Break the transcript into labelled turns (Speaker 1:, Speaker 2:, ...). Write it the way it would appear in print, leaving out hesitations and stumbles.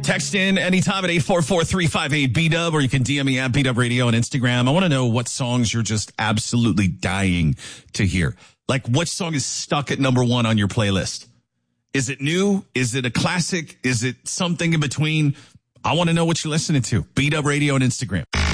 Speaker 1: Text in anytime at 844-358-BDUB, or you can DM me at BDUB Radio on Instagram. I want to know what songs you're just absolutely dying to hear. Like, what song is stuck at number one on your playlist? Is it new? Is it a classic? Is it something in between? I want to know what you're listening to. BDUB Radio on Instagram.